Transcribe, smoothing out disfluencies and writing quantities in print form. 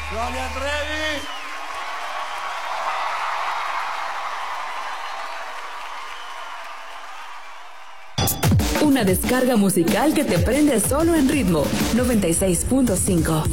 Gloria Trevi. Una descarga musical que te prende solo en Ritmo 96.5.